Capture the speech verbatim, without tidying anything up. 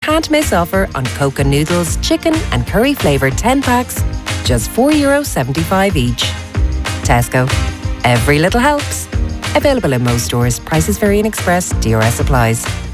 can't miss offer on Coca noodles, chicken and curry flavoured ten packs, just four euro seventy-five each. Tesco. Every little helps. Available in most stores. Prices vary in Express. D R S applies.